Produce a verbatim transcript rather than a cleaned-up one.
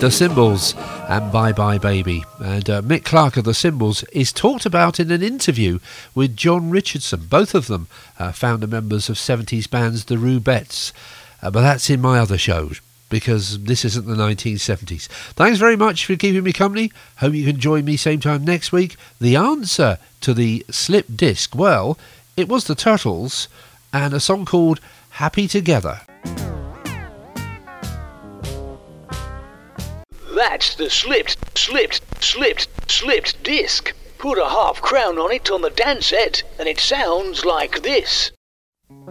The Symbols and Bye Bye Baby. And uh, Mick Clark of The Symbols is talked about in an interview with John Richardson, both of them uh, founder members of seventies bands The Rubettes. Uh, but that's in my other show, because this isn't the nineteen seventies. Thanks very much for keeping me company. Hope you can join me same time next week. The answer to the slip disc, well, it was the Turtles and a song called Happy Together. That's the slipped, slipped, slipped, slipped disc. Put a half crown on it on the dance set, and it sounds like this.